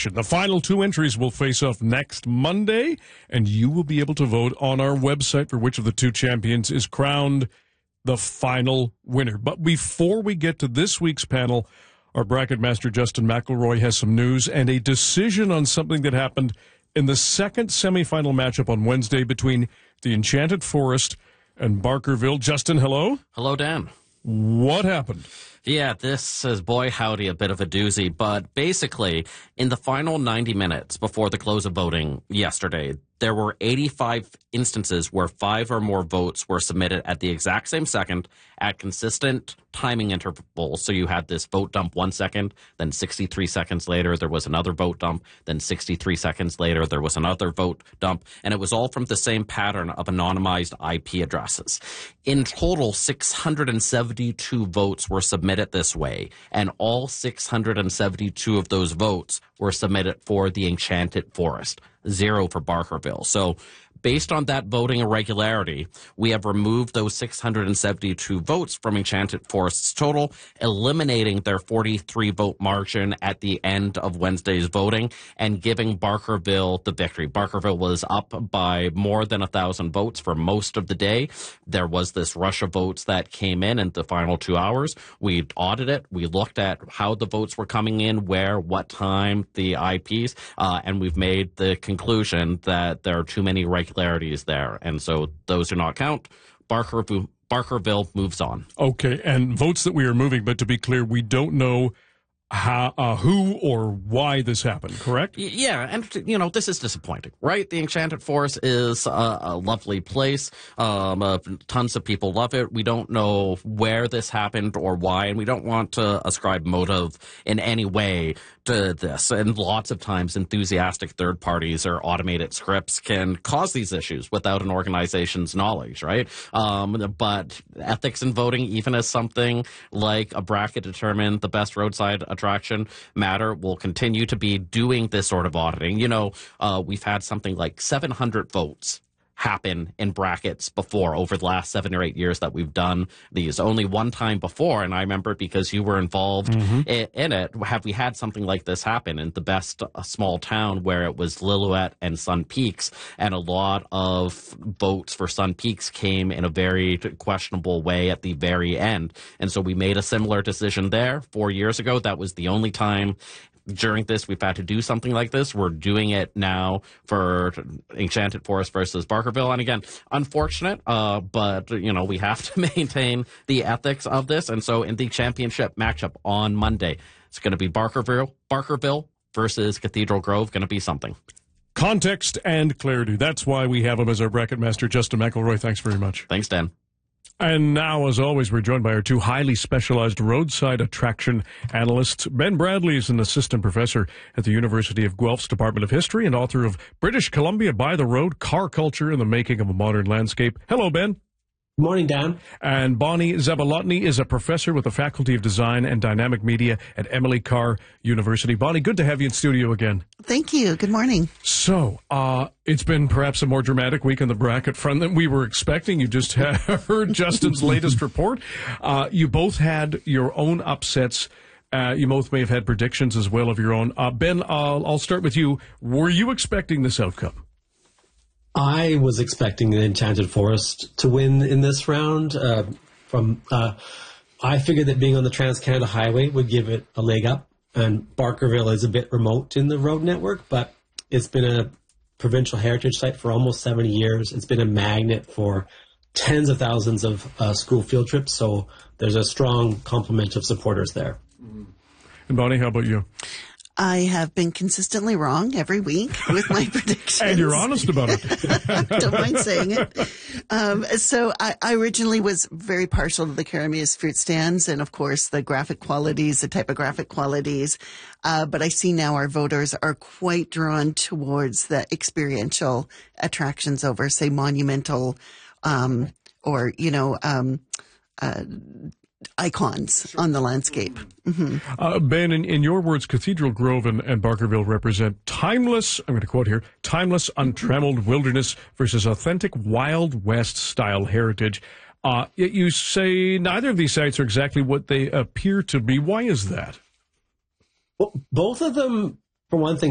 attraction. The final two entries will face off next Monday, and you will be able to vote on our website for which of the two champions is crowned the final winner. But before we get to this week's panel, our bracket master, Justin McElroy, has some news and a decision on something that happened in the second semifinal matchup on Wednesday between the Enchanted Forest and Barkerville. Justin, hello. Hello, Dan. What happened? Yeah, this is, boy howdy, a bit of a doozy. But basically, in the final 90 minutes before the close of voting yesterday, there were 85 instances where 5 or more votes were submitted at the exact same second at consistent timing intervals. So you had this vote dump 1 second, then 63 seconds later, there was another vote dump, then 63 seconds later, there was another vote dump, and it was all from the same pattern of anonymized IP addresses. In total, 672 votes were submitted this way, and all 672 of those votes were submitted for the Enchanted Forest. 0 for Barkerville. So based on that voting irregularity, we have removed those 672 votes from Enchanted Forest's total, eliminating their 43-vote margin at the end of Wednesday's voting and giving Barkerville the victory. Barkerville was up by more than 1,000 votes for most of the day. There was this rush of votes that came in the final 2 hours. We audited it. We looked at how the votes were coming in, where, what time, the IPs, and we've made the conclusion that there are too many irregularities there, and so those do not count. Barkerville moves on. Okay, and votes that we are moving, but to be clear, we don't know how, who or why this happened, correct? Yeah, and, this is disappointing, right? The Enchanted Forest is a lovely place. Tons of people love it. We don't know where this happened or why, and we don't want to ascribe motive in any way to this. And lots of times enthusiastic third parties or automated scripts can cause these issues without an organization's knowledge, right? But ethics in voting, even as something like a bracket determine the best roadside attraction matter, will continue to be doing this sort of auditing. We've had something like 700 votes happen in brackets before over the last 7 or 8 years that we've done these. Only one time before, and I remember because you were involved in it, have we had something like this happen in the best small town where it was Lillooet and Sun Peaks, and a lot of votes for Sun Peaks came in a very questionable way at the very end. And so we made a similar decision there 4 years ago. That was the only time during this we've had to do something like this. We're doing it now for Enchanted Forest versus Barkerville. And again, unfortunate, but, we have to maintain the ethics of this. And so in the championship matchup on Monday, it's going to be Barkerville versus Cathedral Grove, going to be something. Context and clarity. That's why we have him as our bracket master, Justin McElroy. Thanks very much. Thanks, Dan. And now, as always, we're joined by our two highly specialized roadside attraction analysts. Ben Bradley is an assistant professor at the University of Guelph's Department of History and author of British Columbia by the Road, Car Culture and the Making of a Modern Landscape. Hello, Ben. Good morning, Dan. And Bonnie Zabalotny is a professor with the Faculty of Design and Dynamic Media at Emily Carr University. Bonnie, good to have you in studio again. Thank you. Good morning. So, it's been perhaps a more dramatic week on the bracket front than we were expecting. You just heard Justin's latest report. You both had your own upsets. You both may have had predictions as well of your own. Ben, I'll start with you. Were you expecting this outcome? I was expecting the Enchanted Forest to win in this round. I figured that being on the Trans-Canada Highway would give it a leg up, and Barkerville is a bit remote in the road network, but it's been a provincial heritage site for almost 70 years. It's been a magnet for tens of thousands of school field trips, so there's a strong complement of supporters there. And Bonnie, how about you? I have been consistently wrong every week with my predictions. And you're honest about it. Don't mind saying it. So I originally was very partial to the Karamias fruit stands and, of course, the graphic qualities, the typographic qualities. But I see now our voters are quite drawn towards the experiential attractions over, say, monumental or icons on the landscape. Mm-hmm. Ben, in your words, Cathedral Grove and Barkerville represent timeless, I'm going to quote here, timeless, untrammeled wilderness versus authentic Wild West style heritage. Yet you say neither of these sites are exactly what they appear to be. Why is that? Well, both of them, for one thing,